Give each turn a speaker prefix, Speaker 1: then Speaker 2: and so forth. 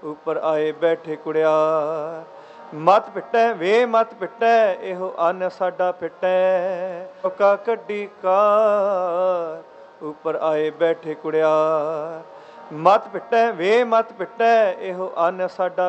Speaker 1: ऊपर आए बैठे कुड़ियार। मत पिटै वे मत पिटै इहो अन्न साडा पिटै। का कड्डी कार ऊपर आए बैठे कुड़ियार। मत पिटै वे मत पिटै इहो अन्न साडा